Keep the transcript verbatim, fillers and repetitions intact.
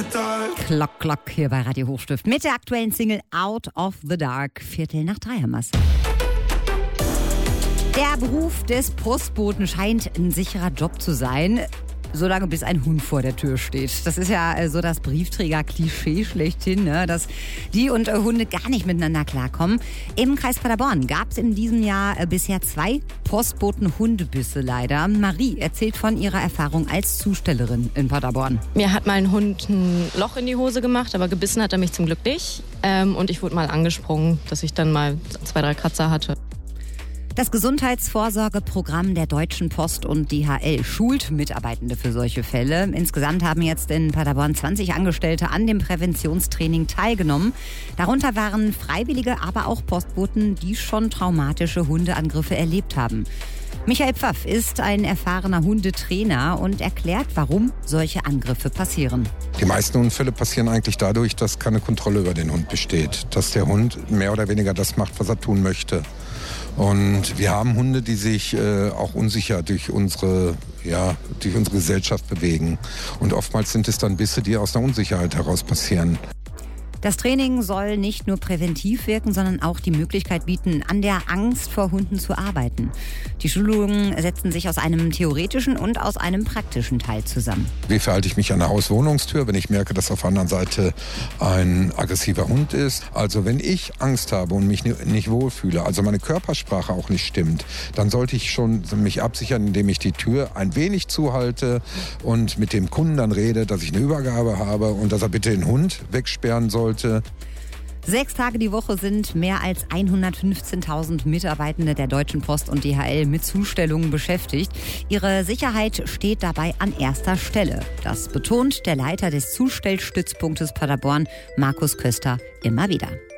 Klock, klock hier bei Radio Hochstift mit der aktuellen Single Out of the Dark. Viertel nach drei haben wir's. Der Beruf des Postboten scheint ein sicherer Job zu sein, solange bis ein Hund vor der Tür steht. Das ist ja so das Briefträger-Klischee schlechthin, ne? Dass die und äh, Hunde gar nicht miteinander klarkommen. Im Kreis Paderborn gab es in diesem Jahr äh, bisher zwei Postboten-Hundebisse leider. Marie erzählt von ihrer Erfahrung als Zustellerin in Paderborn. Mir hat mal ein Hund ein Loch in die Hose gemacht, aber gebissen hat er mich zum Glück nicht. Ähm, und ich wurde mal angesprungen, dass ich dann mal zwei, drei Kratzer hatte. Das Gesundheitsvorsorgeprogramm der Deutschen Post und D H L schult Mitarbeitende für solche Fälle. Insgesamt haben jetzt in Paderborn zwanzig Angestellte an dem Präventionstraining teilgenommen. Darunter waren Freiwillige, aber auch Postboten, die schon traumatische Hundeangriffe erlebt haben. Michael Pfaff ist ein erfahrener Hundetrainer und erklärt, warum solche Angriffe passieren. Die meisten Unfälle passieren eigentlich dadurch, dass keine Kontrolle über den Hund besteht. Dass der Hund mehr oder weniger das macht, was er tun möchte. Und wir haben Hunde, die sich äh, auch unsicher durch unsere, ja, durch unsere Gesellschaft bewegen. Und oftmals sind es dann Bisse, die aus einer Unsicherheit heraus passieren. Das Training soll nicht nur präventiv wirken, sondern auch die Möglichkeit bieten, an der Angst vor Hunden zu arbeiten. Die Schulungen setzen sich aus einem theoretischen und aus einem praktischen Teil zusammen. Wie verhalte ich mich an der Hauswohnungstür, wenn ich merke, dass auf der anderen Seite ein aggressiver Hund ist? Also wenn ich Angst habe und mich nicht wohlfühle, also meine Körpersprache auch nicht stimmt, dann sollte ich schon mich absichern, indem ich die Tür ein wenig zuhalte und mit dem Kunden dann rede, dass ich eine Übergabe habe und dass er bitte den Hund wegsperren soll. Sechs Tage die Woche sind mehr als hundertfünfzehntausend Mitarbeitende der Deutschen Post und D H L mit Zustellungen beschäftigt. Ihre Sicherheit steht dabei an erster Stelle. Das betont der Leiter des Zustellstützpunktes Paderborn, Markus Köster, immer wieder.